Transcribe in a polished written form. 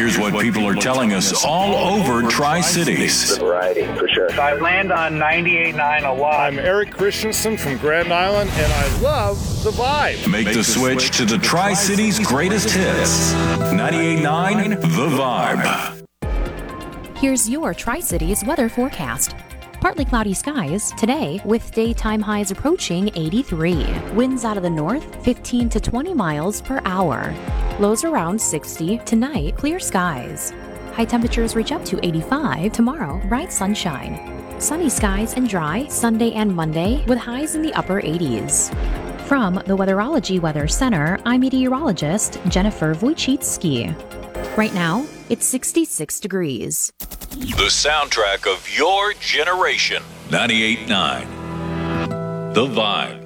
here's what people are telling us all over Tri-Cities. Variety, for sure. I land on 98.9 a lot. I'm Eric Christensen from Grand Island, and I love the vibe. Make the switch to the Tri-Cities' greatest hits. 98.9 The Vibe. Here's your Tri-Cities weather forecast. Partly cloudy skies today with daytime highs approaching 83. Winds out of the north 15 to 20 miles per hour. Lows around 60. Tonight, clear skies. High temperatures reach up to 85. Tomorrow, bright sunshine. Sunny skies and dry Sunday and Monday with highs in the upper 80s. From the Weatherology Weather Center, I'm meteorologist Jennifer Wojcicki. Right now, it's 66 degrees. The soundtrack of your generation. 98.9 The Vibe.